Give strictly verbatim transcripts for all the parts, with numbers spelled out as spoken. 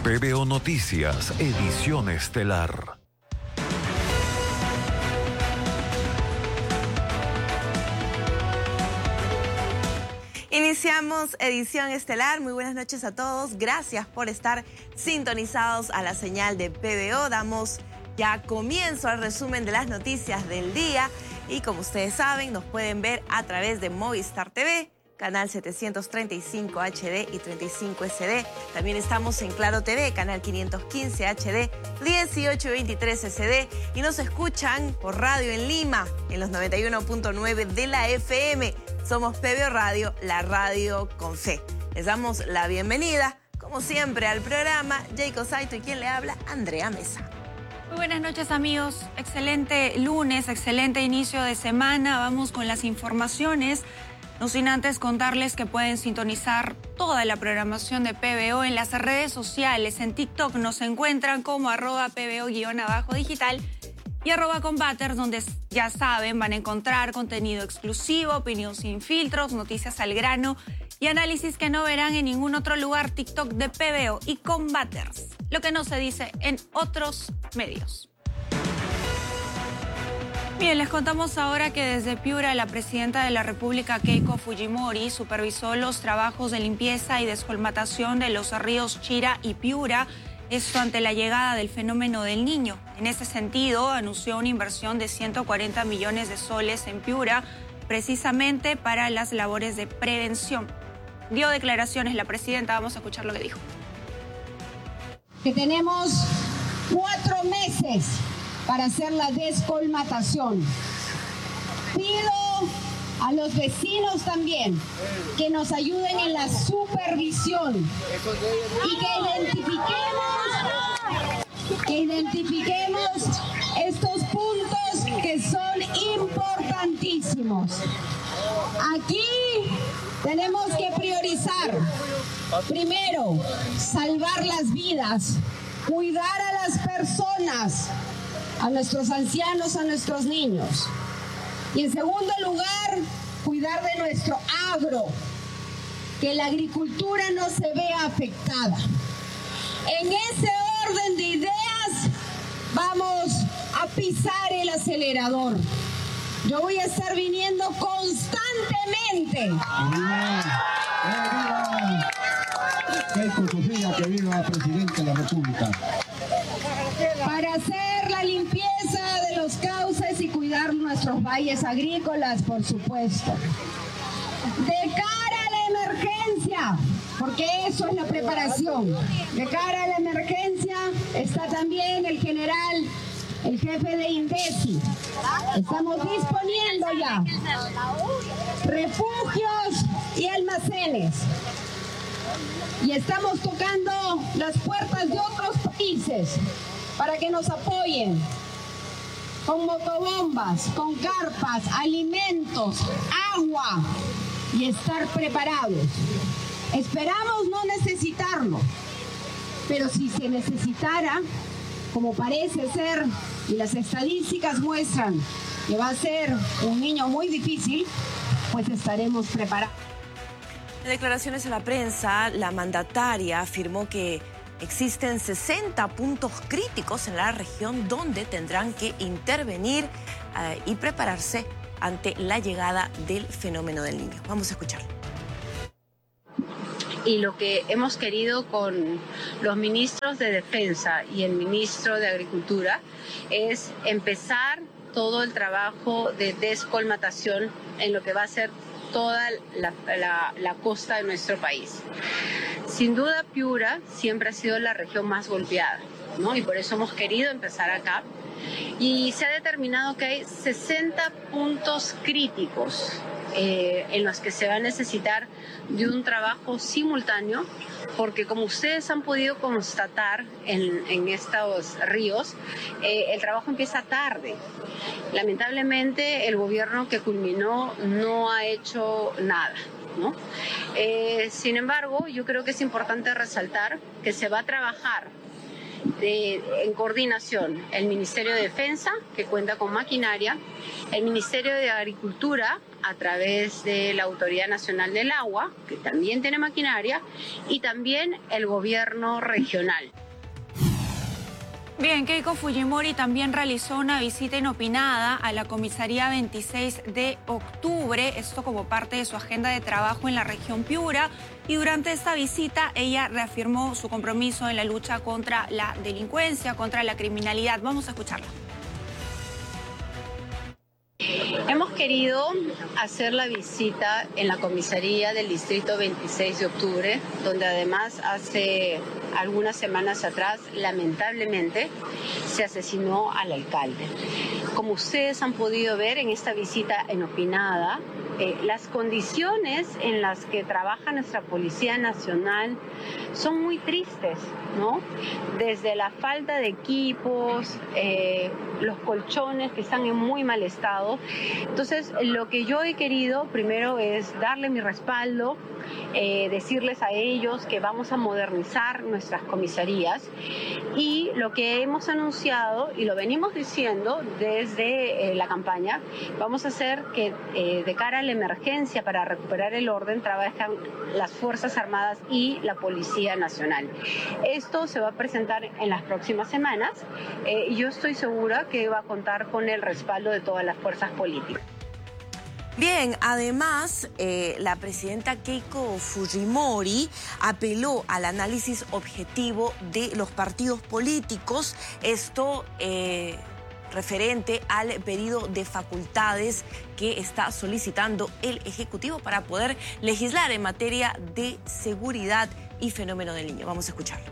P B O Noticias, edición estelar. Iniciamos edición estelar. Muy buenas noches a todos. Gracias por estar sintonizados a la señal de P B O. Damos ya comienzo al resumen de las noticias del día. Y como ustedes saben, nos pueden ver a través de Movistar T V, canal setecientos treinta y cinco H D y treinta y cinco S D. También estamos en Claro T V, canal quinientos quince H D, dieciocho veintitrés S D. Y nos escuchan por radio en Lima, en los noventa y uno punto nueve de la F M. Somos P B O Radio, la radio con fe. Les damos la bienvenida, como siempre, al programa. Jacob Saito y quien le habla, Andrea Mesa. Muy buenas noches, amigos. Excelente lunes, excelente inicio de semana. Vamos con las informaciones. No sin antes contarles que pueden sintonizar toda la programación de P B O en las redes sociales. En TikTok nos encuentran como arroba P B O-digital y arroba Combaters, donde ya saben van a encontrar contenido exclusivo, opinión sin filtros, noticias al grano y análisis que no verán en ningún otro lugar. TikTok de P B O y Combaters, lo que no se dice en otros medios. Bien, les contamos ahora que desde Piura la presidenta de la República, Keiko Fujimori, supervisó los trabajos de limpieza y descolmatación de los ríos Chira y Piura, esto ante la llegada del fenómeno del Niño. En ese sentido, anunció una inversión de ciento cuarenta millones de soles en Piura, precisamente para las labores de prevención. Dio declaraciones la presidenta, vamos a escuchar lo que dijo. Que tenemos cuatro meses para hacer la descolmatación. Pido a los vecinos también que nos ayuden en la supervisión y que identifiquemos, que identifiquemos estos puntos que son importantísimos. Aquí tenemos que priorizar, primero, salvar las vidas, cuidar a las personas, a nuestros ancianos, a nuestros niños. Y en segundo lugar, cuidar de nuestro agro, que la agricultura no se vea afectada. En ese orden de ideas, vamos a pisar el acelerador. Yo voy a estar viniendo constantemente. Keiko Sofía, que viva presidente de la República. Para hacer la limpieza de los cauces y cuidar nuestros valles agrícolas, por supuesto. De cara a la emergencia, porque eso es la preparación. De cara a la emergencia está también el general, el jefe de INDECI. Estamos disponiendo ya refugios y almacenes. Y estamos tocando las puertas de otros países para que nos apoyen con motobombas, con carpas, alimentos, agua y estar preparados. Esperamos no necesitarlo, pero si se necesitara, como parece ser, y las estadísticas muestran que va a ser un niño muy difícil, pues estaremos preparados. En declaraciones a la prensa, la mandataria afirmó que existen sesenta puntos críticos en la región donde tendrán que intervenir eh, y prepararse ante la llegada del fenómeno del Niño. Vamos a escucharlo. Y lo que hemos querido con los ministros de Defensa y el ministro de Agricultura es empezar todo el trabajo de descolmatación en lo que va a ser toda la, la, la costa de nuestro país. Sin duda, Piura siempre ha sido la región más golpeada, ¿no? Y por eso hemos querido empezar acá. Y se ha determinado que hay sesenta puntos críticos eh, en los que se va a necesitar de un trabajo simultáneo, porque como ustedes han podido constatar en, en estos ríos, eh, el trabajo empieza tarde. Lamentablemente, el gobierno que culminó no ha hecho nada, ¿no? Eh, sin embargo, yo creo que es importante resaltar que se va a trabajar de, en coordinación el Ministerio de Defensa, que cuenta con maquinaria, el Ministerio de Agricultura, a través de la Autoridad Nacional del Agua, que también tiene maquinaria, y también el gobierno regional. Bien, Keiko Fujimori también realizó una visita inopinada a la comisaría veintiséis de octubre, esto como parte de su agenda de trabajo en la región Piura, y durante esta visita ella reafirmó su compromiso en la lucha contra la delincuencia, contra la criminalidad. Vamos a escucharla. Hemos querido hacer la visita en la comisaría del distrito veintiséis de octubre, donde además hace algunas semanas atrás, lamentablemente, se asesinó al alcalde. Como ustedes han podido ver en esta visita inopinada, eh, las condiciones en las que trabaja nuestra Policía Nacional son muy tristes, ¿no? Desde la falta de equipos, eh, los colchones que están en muy mal estado. Entonces, lo que yo he querido primero es darle mi respaldo, eh, decirles a ellos que vamos a modernizar nuestras comisarías, y lo que hemos anunciado y lo venimos diciendo desde eh, la campaña, vamos a hacer que eh, de cara a la emergencia para recuperar el orden trabajan las Fuerzas Armadas y la Policía Nacional. Esto se va a presentar en las próximas semanas eh, y yo estoy segura que va a contar con el respaldo de todas las fuerzas políticas. Bien, además, eh, la presidenta Keiko Fujimori apeló al análisis objetivo de los partidos políticos, esto eh, referente al pedido de facultades que está solicitando el Ejecutivo para poder legislar en materia de seguridad y fenómeno del niño. Vamos a escucharlo.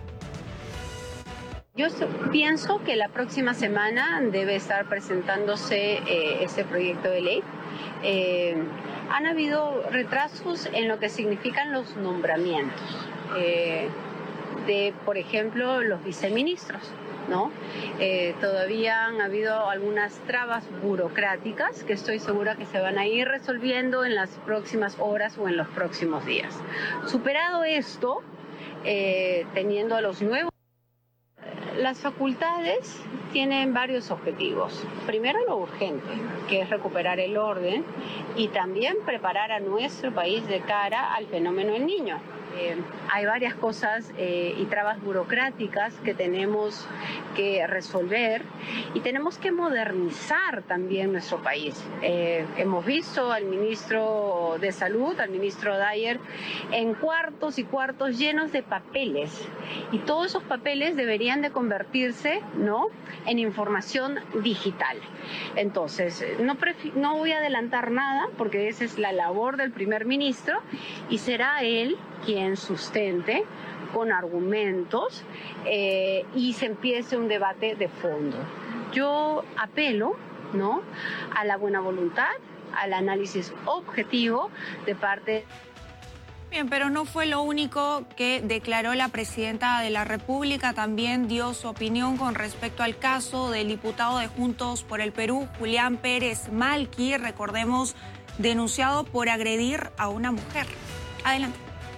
Yo pienso que la próxima semana debe estar presentándose eh, este proyecto de ley. Eh, han habido retrasos en lo que significan los nombramientos eh, de, por ejemplo, los viceministros, ¿no? Eh, todavía han habido algunas trabas burocráticas que estoy segura que se van a ir resolviendo en las próximas horas o en los próximos días. Superado esto, eh, teniendo a los nuevos, las facultades tienen varios objetivos. Primero, lo urgente, que es recuperar el orden y también preparar a nuestro país de cara al fenómeno del niño. Eh, hay varias cosas eh, y trabas burocráticas que tenemos que resolver y tenemos que modernizar también nuestro país. Eh, hemos visto al ministro de Salud, al ministro Dyer, en cuartos y cuartos llenos de papeles, y todos esos papeles deberían de convertirse, ¿no?, en información digital. Entonces, no, no voy a adelantar nada porque esa es la labor del primer ministro y será él quien sustente con argumentos eh, y se empiece un debate de fondo. Yo apelo, ¿no?, a la buena voluntad, al análisis objetivo de parte. Bien, pero no fue lo único que declaró la presidenta de la República. También dio su opinión con respecto al caso del diputado de Juntos por el Perú, Julián Pérez Malqui, recordemos, denunciado por agredir a una mujer. Adelante.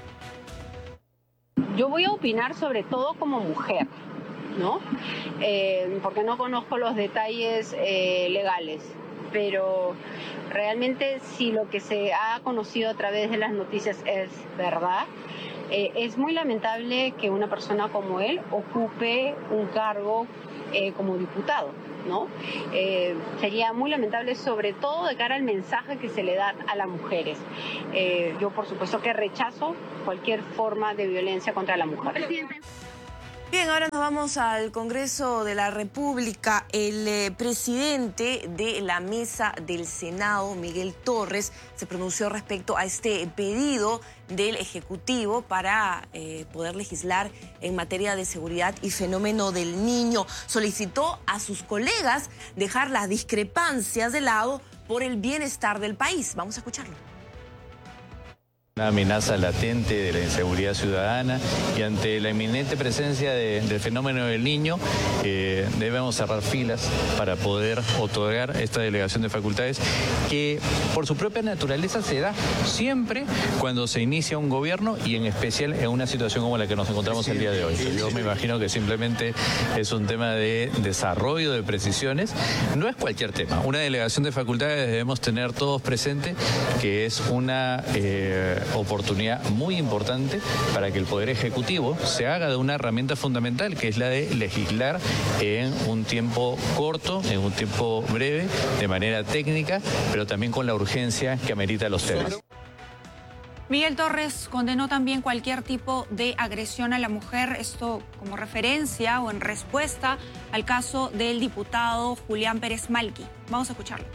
Yo voy a opinar sobre todo como mujer, ¿no? Eh, porque no conozco los detalles eh, legales, pero realmente si lo que se ha conocido a través de las noticias es verdad, eh, es muy lamentable que una persona como él ocupe un cargo eh, como diputado, ¿no? Eh, sería muy lamentable, sobre todo de cara al mensaje que se le da a las mujeres. Eh, yo, por supuesto, que rechazo cualquier forma de violencia contra la mujer. Presidente. Bien, ahora nos vamos al Congreso de la República. El eh, presidente de la Mesa del Senado, Miguel Torres, se pronunció respecto a este pedido del Ejecutivo para eh, poder legislar en materia de seguridad y fenómeno del niño. Solicitó a sus colegas dejar las discrepancias de lado por el bienestar del país. Vamos a escucharlo. Una amenaza latente de la inseguridad ciudadana y ante la inminente presencia de, del fenómeno del Niño eh, debemos cerrar filas para poder otorgar esta delegación de facultades que por su propia naturaleza se da siempre cuando se inicia un gobierno y en especial en una situación como la que nos encontramos el día de hoy. Yo me imagino que simplemente es un tema de desarrollo de precisiones, no es cualquier tema. Una delegación de facultades debemos tener todos presente que es una eh, oportunidad muy importante para que el Poder Ejecutivo se haga de una herramienta fundamental que es la de legislar en un tiempo corto, en un tiempo breve, de manera técnica, pero también con la urgencia que amerita los temas. Miguel Torres condenó también cualquier tipo de agresión a la mujer, esto como referencia o en respuesta al caso del diputado Julián Pérez Malqui. Vamos a escucharlo.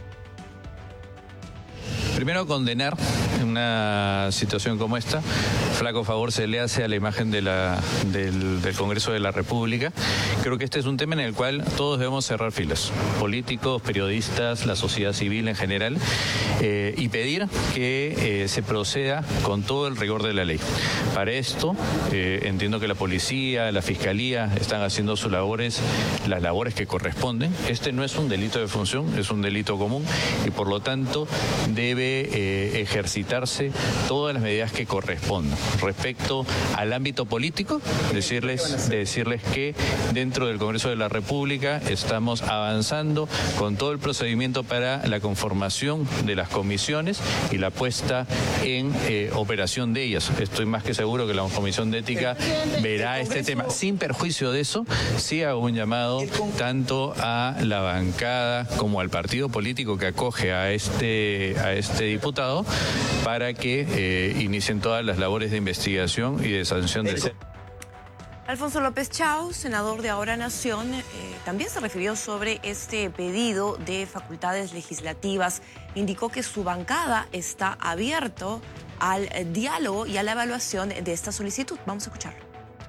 Primero, condenar una situación como esta. Flaco favor se le hace a la imagen de la, del, del Congreso de la República. Creo que este es un tema en el cual todos debemos cerrar filas. Políticos, periodistas, la sociedad civil en general, eh, y pedir que eh, se proceda con todo el rigor de la ley. Para esto, eh, entiendo que la policía, la fiscalía están haciendo sus labores, las labores que corresponden. Este no es un delito de función, es un delito común y por lo tanto debe Eh, ejercitarse todas las medidas que correspondan. Respecto al ámbito político, decirles, decirles que dentro del Congreso de la República estamos avanzando con todo el procedimiento para la conformación de las comisiones y la puesta en eh, operación de ellas. Estoy más que seguro que la Comisión de Ética verá este tema. Sin perjuicio de eso, sí hago un llamado tanto a la bancada como al partido político que acoge a este, a este este diputado para que eh, inicien todas las labores de investigación y de sanción del... Alfonso López Chao, senador de Ahora Nación, eh, también se refirió sobre este pedido de facultades legislativas. Indicó que su bancada está abierto al diálogo y a la evaluación de esta solicitud. Vamos a escucharlo.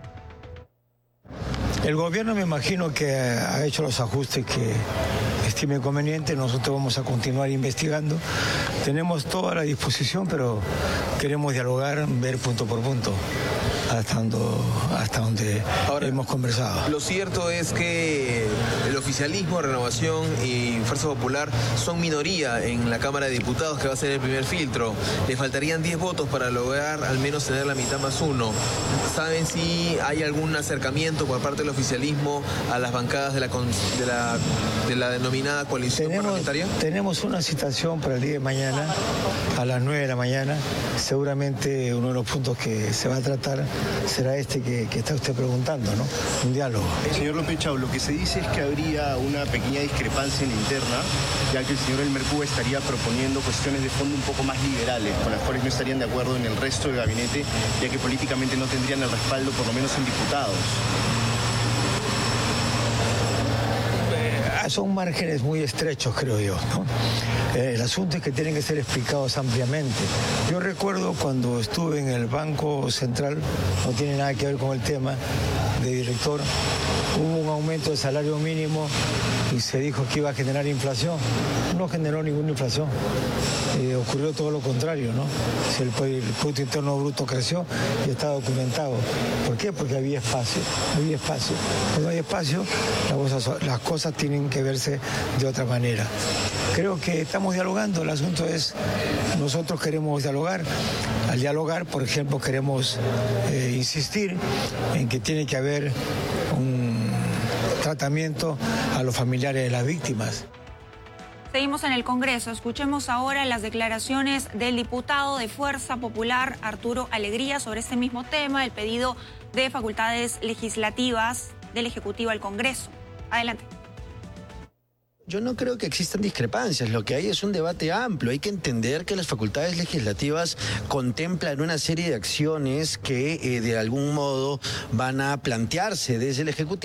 El gobierno me imagino que ha hecho los ajustes que estime conveniente. Nosotros vamos a continuar investigando. Tenemos toda la disposición, pero queremos dialogar, ver punto por punto hasta donde, hasta donde Ahora, hemos conversado. Lo cierto es que el oficialismo, Renovación y Fuerza Popular son minoría en la Cámara de Diputados, que va a ser el primer filtro. Le faltarían diez votos para lograr al menos tener la mitad más uno. ¿Saben si hay algún acercamiento por parte del oficialismo a las bancadas de la, de la, de la denominada coalición tenemos, parlamentaria? Tenemos una citación para el día de mañana a las nueve de la mañana. Seguramente uno de los puntos que se va a tratar será este que, que está usted preguntando, ¿no? Un diálogo. Señor López Chao, lo que se dice es que habría una pequeña discrepancia en la interna, ya que el señor Elmer Cuba estaría proponiendo cuestiones de fondo un poco más liberales, con las cuales no estarían de acuerdo en el resto del gabinete, ya que políticamente no tendrían el respaldo, por lo menos en diputados. Son márgenes muy estrechos, creo yo, ¿no? Eh, el asunto es que tienen que ser explicados ampliamente. Yo recuerdo cuando estuve en el Banco Central, no tiene nada que ver con el tema de director, hubo un aumento del salario mínimo y se dijo que iba a generar inflación. No generó ninguna inflación. Eh, ocurrió todo lo contrario, ¿no? Si el, el Producto Interno Bruto creció y está documentado. ¿Por qué? Porque había espacio. Había espacio. Cuando hay espacio, las cosas, las cosas tienen que verse de otra manera. Creo que estamos dialogando. El asunto es, nosotros queremos dialogar. Al dialogar, por ejemplo, queremos eh, insistir en que tiene que haber un tratamiento a los familiares de las víctimas. Seguimos en el Congreso. Escuchemos ahora las declaraciones del diputado de Fuerza Popular, Arturo Alegría, sobre este mismo tema, el pedido de facultades legislativas del Ejecutivo al Congreso. Adelante. Yo no creo que existan discrepancias, lo que hay es un debate amplio. Hay que entender que las facultades legislativas contemplan una serie de acciones que eh, de algún modo van a plantearse desde el Ejecutivo.